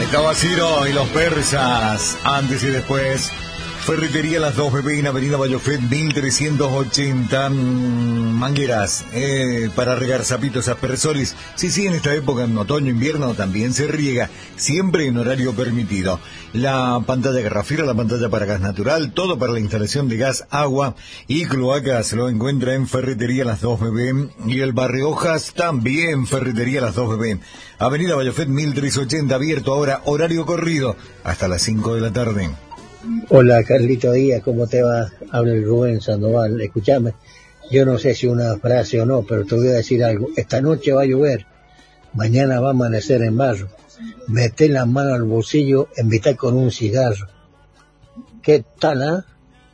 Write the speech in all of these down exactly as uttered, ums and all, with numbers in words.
Estaba Ciro y los persas, antes y después. Ferretería Las Dos Bebé en Avenida Vallofet mil trescientos ochenta. Mangueras eh, para regar zapitos aspersores. Sí, sí, en esta época, en otoño, invierno, también se riega, siempre en horario permitido. La pantalla garrafera, la pantalla para gas natural, todo para la instalación de gas, agua y cloacas lo encuentra en Ferretería Las Dos Bebé. Y el Barrio Hojas también, Ferretería Las Dos Bebé. Avenida Vallofet mil trescientos ochenta, abierto ahora, horario corrido, hasta las cinco de la tarde. Hola Carlito Díaz, ¿cómo te va? Habla el Rubén Sandoval. Escuchame, yo no sé si una frase o no, pero te voy a decir algo. Esta noche va a llover, mañana va a amanecer en barro. Meté la mano al bolsillo, invité con un cigarro. ¿Qué tal, ah?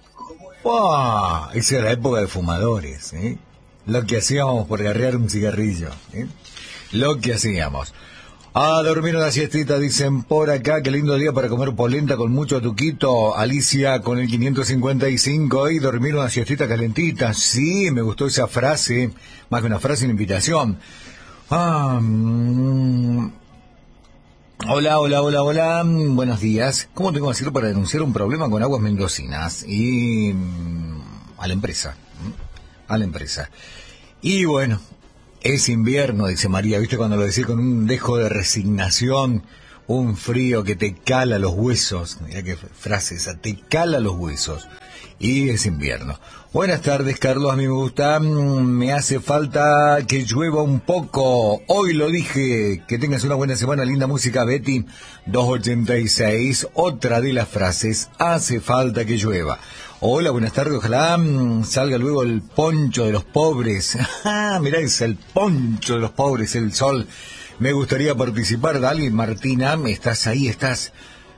¡Wow! Esa era la época de fumadores, ¿eh? Lo que hacíamos por agarrar un cigarrillo, ¿eh? Lo que hacíamos. A dormir una siestita, dicen por acá. Qué lindo día para comer polenta con mucho tuquito. Alicia con el quinientos cincuenta y cinco. Y dormir una siestita calentita. Sí, me gustó esa frase. Más que una frase, una invitación. Ah, mmm. Hola, hola, hola, hola. Buenos días. ¿Cómo tengo que hacerlo para denunciar un problema con aguas mendocinas? Y... a la empresa. A la empresa. Y bueno... Es invierno, dice María, ¿viste cuando lo decís con un dejo de resignación, un frío que te cala los huesos? Mirá qué frase esa, te cala los huesos. Y es invierno. Buenas tardes, Carlos, a mí me gusta, me hace falta que llueva un poco. Hoy lo dije, que tengas una buena semana, linda música, Betty, doscientos ochenta y seis. Otra de las frases, hace falta que llueva. Hola, buenas tardes, ojalá mmm, salga luego el poncho de los pobres. Ah, mirá, es el poncho de los pobres, el sol. Me gustaría participar, dale, Martina, estás ahí, estás.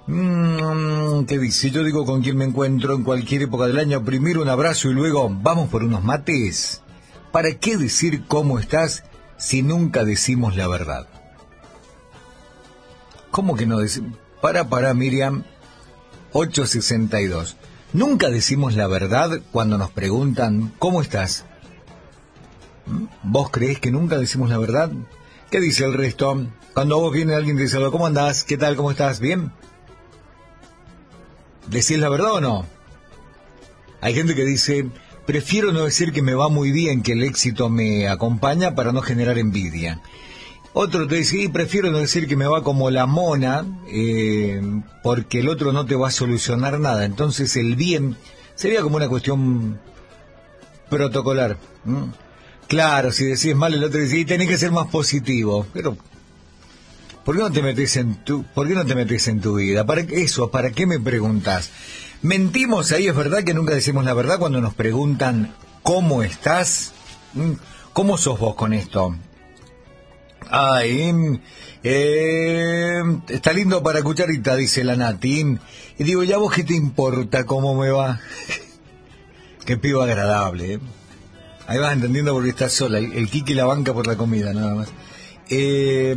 Mm, ¿Qué dice? Yo digo con quien me encuentro en cualquier época del año, primero un abrazo y luego vamos por unos mates. ¿Para qué decir cómo estás si nunca decimos la verdad? ¿Cómo que no decimos? Para, para, Miriam, ochocientos sesenta y dos. Nunca decimos la verdad cuando nos preguntan ¿cómo estás? ¿Vos creés que nunca decimos la verdad? ¿Qué dice el resto? Cuando a vos viene alguien y te dice, ¿cómo andás? ¿Qué tal? ¿Cómo estás? ¿Bien? ¿Decís la verdad o no? Hay gente que dice, prefiero no decir que me va muy bien, que el éxito me acompaña para no generar envidia. Otro te dice, y prefiero no decir que me va como la mona, eh, porque el otro no te va a solucionar nada. Entonces el bien sería como una cuestión protocolar. ¿Mm? Claro, si decís mal, el otro dice, y tenés que ser más positivo. Pero, ¿por qué no te metés en tu, por qué no te metés en tu vida? ¿Para qué eso? ¿Para qué me preguntás? Mentimos ahí, es verdad que nunca decimos la verdad cuando nos preguntan, ¿cómo estás? ¿Mm? ¿Cómo sos vos con esto? Ay, eh, está lindo para cucharita, dice la Nati. Y digo, ¿ya vos qué te importa cómo me va? Qué pibo agradable, ¿eh? Ahí vas entendiendo porque estás sola. El, el Kiki la banca por la comida, nada más. Eh,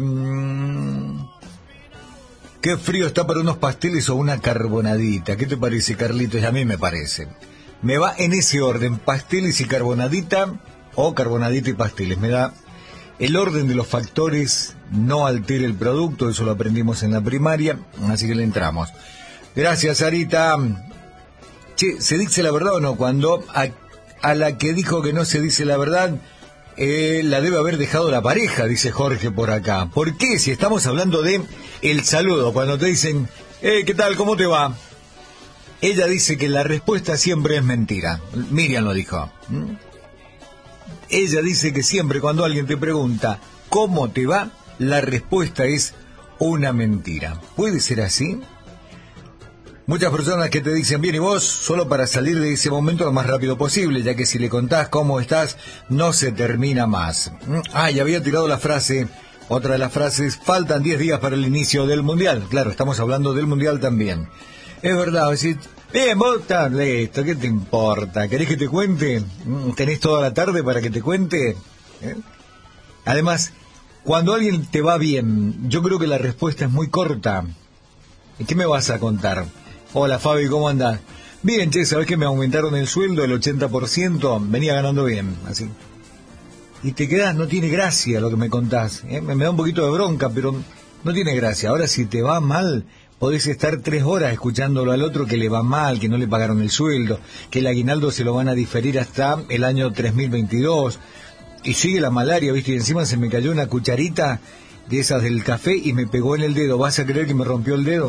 qué frío está para unos pasteles o una carbonadita. ¿Qué te parece, Carlitos? A mí me parece. Me va en ese orden, pasteles y carbonadita, o carbonadita y pasteles. Me da... El orden de los factores no altera el producto, eso lo aprendimos en la primaria, así que le entramos. Gracias, Sarita. Che, ¿se dice la verdad o no? Cuando a, a la que dijo que no se dice la verdad, eh, la debe haber dejado la pareja, dice Jorge por acá. ¿Por qué? Si estamos hablando de el saludo, cuando te dicen, eh, ¿qué tal? ¿Cómo te va? Ella dice que la respuesta siempre es mentira. Miriam lo dijo. ¿Mm? Ella dice que siempre cuando alguien te pregunta ¿cómo te va? La respuesta es una mentira. ¿Puede ser así? Muchas personas que te dicen bien y vos, solo para salir de ese momento lo más rápido posible, ya que si le contás cómo estás, no se termina más. Ah, y había tirado la frase, otra de las frases, faltan diez días para el inicio del Mundial. Claro, estamos hablando del Mundial también. Es verdad, decir, bien, vos estás listo, ¿qué te importa? ¿Querés que te cuente? ¿Tenés toda la tarde para que te cuente? ¿Eh? Además, cuando a alguien te va bien, yo creo que la respuesta es muy corta. ¿Qué me vas a contar? Hola, Fabi, ¿cómo andás? Bien, che, ¿sabés que me aumentaron el sueldo el ochenta por ciento? Venía ganando bien, así. Y te quedás, no tiene gracia lo que me contás. ¿eh? Me, me da un poquito de bronca, pero no tiene gracia. Ahora, si te va mal, podés estar tres horas escuchándolo al otro que le va mal, que no le pagaron el sueldo, que el aguinaldo se lo van a diferir hasta el año tres mil veintidós, y sigue la malaria, ¿viste? Y encima se me cayó una cucharita de esas del café y me pegó en el dedo. ¿Vas a creer que me rompió el dedo?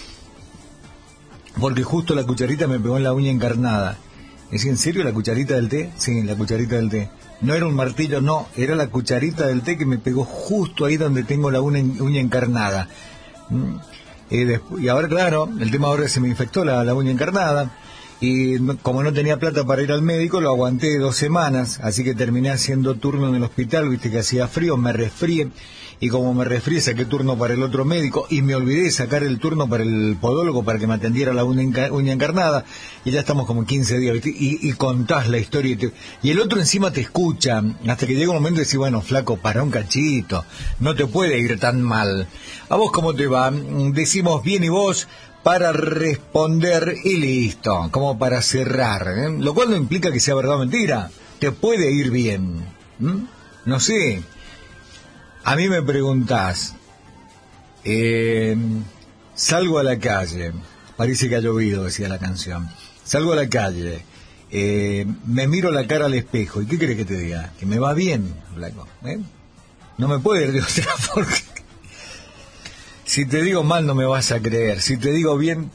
Porque justo la cucharita me pegó en la uña encarnada. ¿Es en serio la cucharita del té? Sí, la cucharita del té. No era un martillo, no, era la cucharita del té que me pegó justo ahí donde tengo la uña, uña encarnada. ¿Mm? Y, después, y ahora, claro, el tema ahora se me infectó la, la uña encarnada. Y no, como no tenía plata para ir al médico, lo aguanté dos semanas, así que terminé haciendo turno en el hospital, viste que hacía frío, me resfrié, y como me resfrié saqué turno para el otro médico, y me olvidé de sacar el turno para el podólogo para que me atendiera la uña, enca, uña encarnada, y ya estamos como quince días, ¿viste? Y, y contás la historia, y, te, y el otro encima te escucha, hasta que llega un momento de decir, bueno, flaco, para un cachito, no te puede ir tan mal. ¿A vos cómo te va? Decimos bien y vos, para responder y listo, como para cerrar, ¿eh? Lo cual no implica que sea verdad o mentira, te puede ir bien. ¿Mm? No sé, a mí me preguntás, eh, salgo a la calle, parece que ha llovido, decía la canción, salgo a la calle, eh, me miro la cara al espejo, ¿y qué crees que te diga? Que me va bien, Blanco, ¿eh? No me puede ir de otra forma. Si te digo mal no me vas a creer, si te digo bien...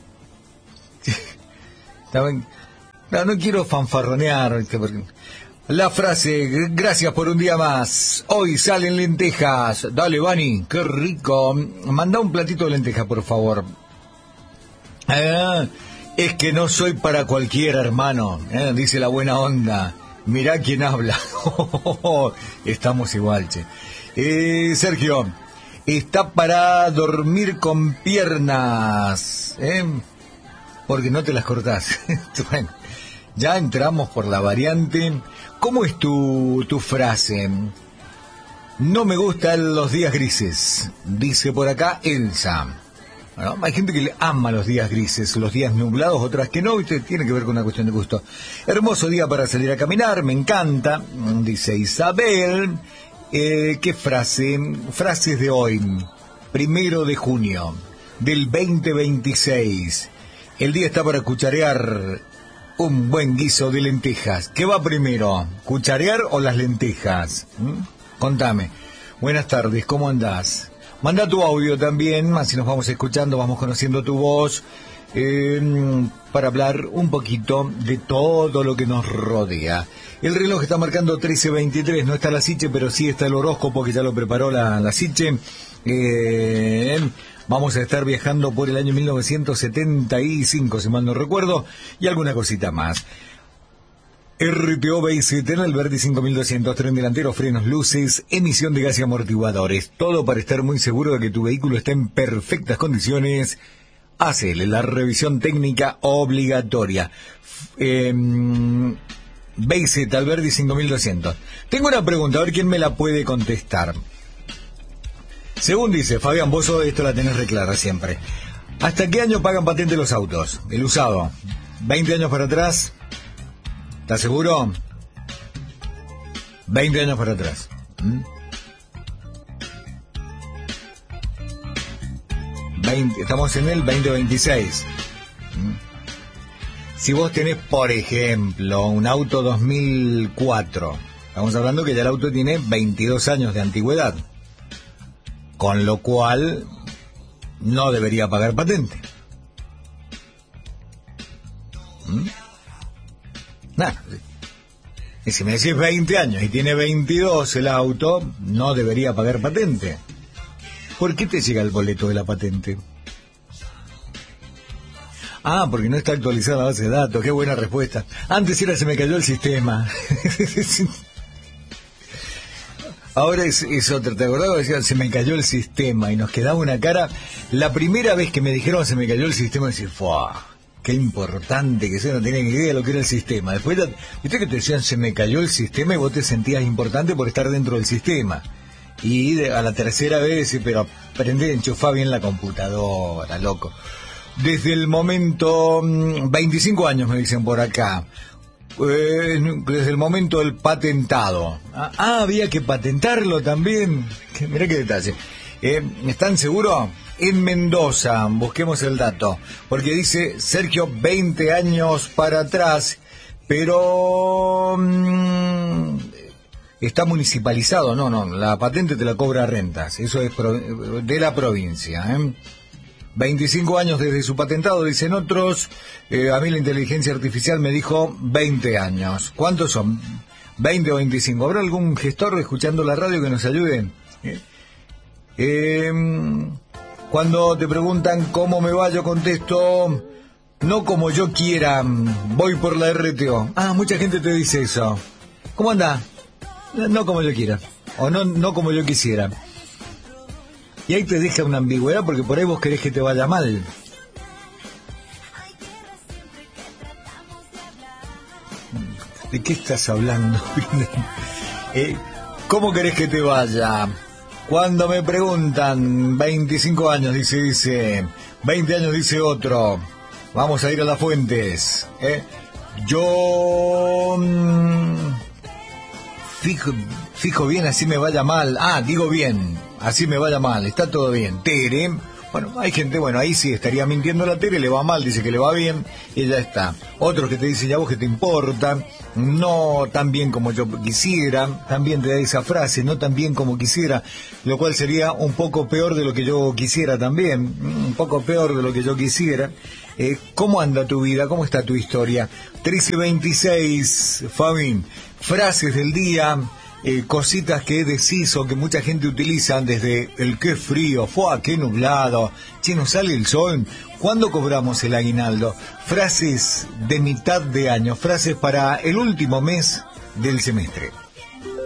no, no quiero fanfarronear. La frase, gracias por un día más. Hoy salen lentejas. Dale, Vani, qué rico. Manda un platito de lentejas, por favor. Ah, es que no soy para cualquiera, hermano, ¿eh? Dice la buena onda. Mirá quién habla. Estamos igual, che. Eh, Sergio... Está para dormir con piernas, ¿eh? Porque no te las cortás. Bueno, ya entramos por la variante. ¿Cómo es tu, tu frase? No me gustan los días grises, dice por acá Elsa. Bueno, hay gente que le ama los días grises, los días nublados, otras que no, y tiene que ver con una cuestión de gusto. Hermoso día para salir a caminar, me encanta, dice Isabel. Eh, ¿Qué frase? Frases de hoy, primero de junio del veinte veintiséis. El día está para cucharear un buen guiso de lentejas. ¿Qué va primero? ¿Cucharear o las lentejas? ¿Mm? Contame. Buenas tardes, ¿cómo andás? Manda tu audio también, así nos vamos escuchando, vamos conociendo tu voz, eh, para hablar un poquito de todo lo que nos rodea. El reloj está marcando trece veintitrés, no está la Siche, pero sí está el horóscopo que ya lo preparó la, la Siche. Eh, vamos a estar viajando por el año mil novecientos setenta y cinco, si mal no recuerdo, y alguna cosita más. R T O B I C, Tenel Verdi cinco mil doscientos, tren delantero, frenos, luces, emisión de gas y amortiguadores. Todo para estar muy seguro de que tu vehículo está en perfectas condiciones. Hacele la revisión técnica obligatoria. Eh, B I C, Alberdi cinco mil doscientos. Tengo una pregunta, a ver quién me la puede contestar. Según dice, Fabián, vos esto la tenés reclara siempre. ¿Hasta qué año pagan patente los autos? El usado. ¿veinte años para atrás? ¿Estás seguro? veinte años para atrás. ¿Mm? veinte, estamos en el veinte veintiséis. ¿Mm? Si vos tenés, por ejemplo, un auto dos mil cuatro, estamos hablando que ya el auto tiene veintidós años de antigüedad, con lo cual no debería pagar patente. ¿Mm? Nah. Y si me decís veinte años y tiene veintidós el auto, no debería pagar patente. ¿Por qué te llega el boleto de la patente? Ah, porque no está actualizada la base de datos. Qué buena respuesta. Antes era se me cayó el sistema. Ahora es, es otra. ¿Te acordás? Decían se me cayó el sistema y nos quedaba una cara. La primera vez que me dijeron se me cayó el sistema, decir, ¡fua! Qué importante que sea, no tenía ni idea de lo que era el sistema. Después, viste que te decían se me cayó el sistema y vos te sentías importante por estar dentro del sistema. Y de, a la tercera vez, pero aprendé a enchufar bien la computadora, loco. Desde el momento, veinticinco años me dicen por acá, eh, desde el momento del patentado. Ah, había que patentarlo también. Mirá qué detalle. Eh, ¿Están seguros? En Mendoza, busquemos el dato, porque dice Sergio veinte años para atrás, pero mmm, está municipalizado, no, no, la patente te la cobra Rentas, eso es pro, de la provincia, ¿eh? veinticinco años desde su patentado, dicen otros, eh, a mí la inteligencia artificial me dijo veinte años. ¿Cuántos son? ¿veinte o veinticinco? ¿Habrá algún gestor escuchando la radio que nos ayude? ¿Eh? Eh, cuando te preguntan cómo me va, yo contesto, no como yo quiera, voy por la R T O. Ah, mucha gente te dice eso. ¿Cómo anda? No como yo quiera, o no, no como yo quisiera. Y ahí te deja una ambigüedad, porque por ahí vos querés que te vaya mal. ¿De qué estás hablando? eh, ¿Cómo querés que te vaya? Cuando me preguntan, veinticinco años, dice, dice, veinte años, dice otro, vamos a ir a las fuentes. ¿eh? Yo... Mmm, fijo, fijo bien, así me vaya mal. Ah, digo bien, así me vaya mal, está todo bien. Tere, bueno, hay gente, bueno, ahí sí estaría mintiendo la Tere, le va mal, dice que le va bien, y ya está. Otros que te dicen, ya vos que te importa, no tan bien como yo quisiera, también te da esa frase, no tan bien como quisiera, lo cual sería un poco peor de lo que yo quisiera también, un poco peor de lo que yo quisiera. Eh, ¿Cómo anda tu vida? ¿Cómo está tu historia? trece veintiséis, Fabi, frases del día, eh, cositas que decís o que mucha gente utiliza, desde el qué frío, fue qué nublado, che, no sale el sol, ¿cuándo cobramos el aguinaldo? Frases de mitad de año, frases para el último mes del semestre.